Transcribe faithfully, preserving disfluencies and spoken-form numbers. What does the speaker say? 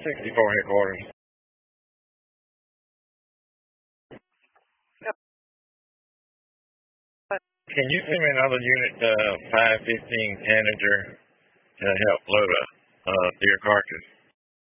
sixty-four headquarters. Can you send me another unit, uh, five fifteen Tanager, to help load a uh, deer carcass?